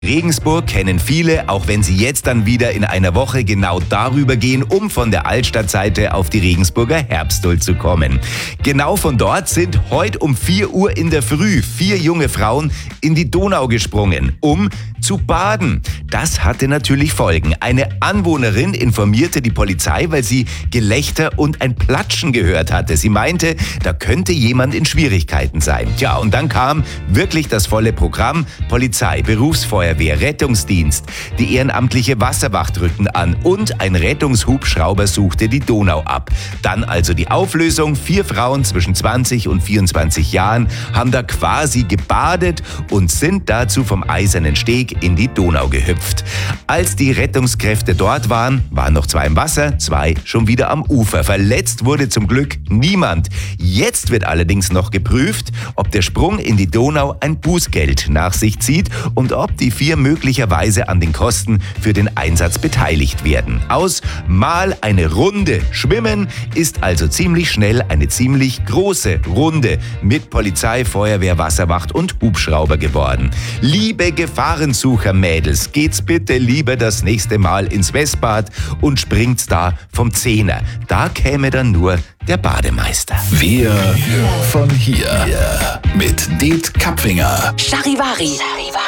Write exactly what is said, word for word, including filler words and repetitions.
Regensburg kennen viele, auch wenn sie jetzt dann wieder in einer Woche genau darüber gehen, um von der Altstadtseite auf die Regensburger Herbstl zu kommen. Genau von dort sind heute um vier Uhr in der Früh vier junge Frauen in die Donau gesprungen, um zu baden. Das hatte natürlich Folgen. Eine Anwohnerin informierte die Polizei, weil sie Gelächter und ein Platschen gehört hatte. Sie meinte, da könnte jemand in Schwierigkeiten sein. Tja, und dann kam wirklich das volle Programm. Polizei, Berufsfeuerwehr, Rettungsdienst, die ehrenamtliche Wasserwacht rückten an und ein Rettungshubschrauber suchte die Donau ab. Dann also die Auflösung. Vier Frauen zwischen zwanzig und vierundzwanzig Jahren haben da quasi gebadet und sind dazu vom Eisernen Steg in die Donau gehüpft. Als die Rettungskräfte dort waren, waren noch zwei im Wasser, zwei schon wieder am Ufer. Verletzt wurde zum Glück niemand. Jetzt wird allerdings noch geprüft, ob der Sprung in die Donau ein Bußgeld nach sich zieht und ob die vier möglicherweise an den Kosten für den Einsatz beteiligt werden. Aus mal eine Runde schwimmen ist also ziemlich schnell eine ziemlich große Runde mit Polizei, Feuerwehr, Wasserwacht und Hubschrauber geworden. Liebe Gefahrensucher-Mädels, geht's bitte lieber das nächste Mal ins Westbad und springt's da vom Zehner. Da käme dann nur der Bademeister. Wir von hier mit Det Kapfinger. Charivari.